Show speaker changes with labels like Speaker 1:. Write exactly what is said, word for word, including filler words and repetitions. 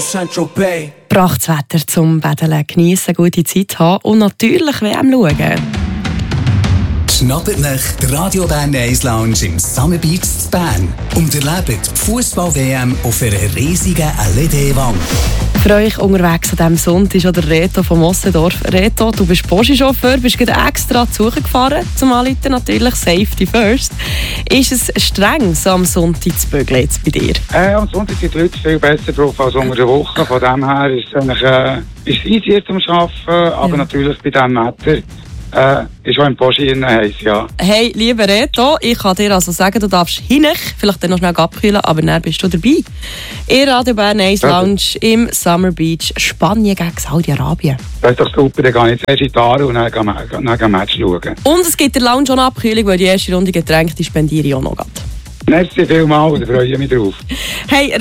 Speaker 1: Saint-Tropez.
Speaker 2: Brachtes Wetter zum Baden, geniessen, gute Zeit haben und natürlich W M schauen.
Speaker 3: Schnappt nach der Radio Bern eins Lounge im Summer Beach zu Bern und erlebt die Fußball-W M auf einer riesigen L E D-Wand.
Speaker 2: Für euch unterwegs an diesem Sonntag ist auch der Reto vom Ossendorf. Reto, du bist Porsche-Chauffeur, bist gerade extra zu Suche gefahren, zum Anrufen natürlich, Safety first. Ist es streng, so am Sonntag zu bügeln jetzt bei dir?
Speaker 4: Äh, am Sonntag sind die Leute viel besser drauf als unter der Woche. Von dem her ist es eigentlich äh, ist es easier zum Arbeiten, aber ja. Natürlich bei diesem Wetter äh, ist auch im Porsche innen heiß, ja.
Speaker 2: Hey, lieber Reto, ich kann dir also sagen, du darfst hinein, vielleicht dann noch schnell abkühlen, aber dann bist du dabei. In Radio Bern eins Lounge im Summer Beach, Spanien gegen Saudi-Arabien.
Speaker 4: Das ist doch super, dann gehe ich zuerst in die Aare und dann gehe ich ein Match schauen.
Speaker 2: Und es gibt der Lounge auch eine Abkühlung, weil die erste Runde Getränke die spendiere ich auch noch.
Speaker 4: Merci vielmals, da freue ich mich drauf.
Speaker 2: Hey,